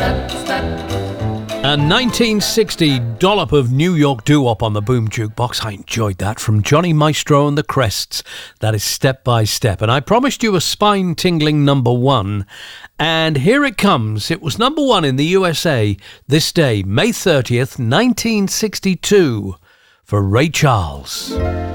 A 1960 dollop of New York doo-wop on the Boom Jukebox. I enjoyed that from Johnny Maestro and the Crests. That is Step by Step. And I promised you a spine-tingling number one. And here it comes. It was number one in the USA this day, May 30th, 1962, for Ray Charles.